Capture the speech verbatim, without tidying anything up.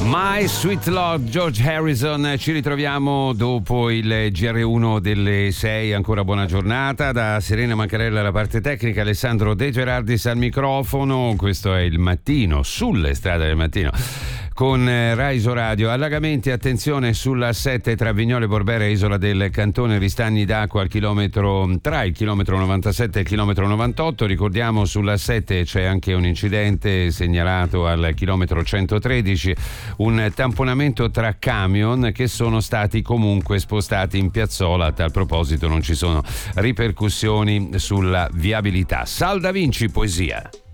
My Sweet Lord, George Harrison. Ci ritroviamo dopo il G R uno delle sei. Ancora buona giornata da Serena Mancarella alla parte tecnica, Alessandro De Gerardis al microfono. Questo è il mattino, sulle strade del mattino con Raiso Radio. Allagamenti, attenzione sulla sette tra Vignole Borbera e Isola del Cantone, ristagni d'acqua al chilometro, tra il chilometro novantasette e il chilometro novantotto. Ricordiamo, sulla sette c'è anche un incidente segnalato al chilometro centotredici, un tamponamento tra camion che sono stati comunque spostati in piazzola. A tal proposito non ci sono ripercussioni sulla viabilità. Sal da Vinci, poesia.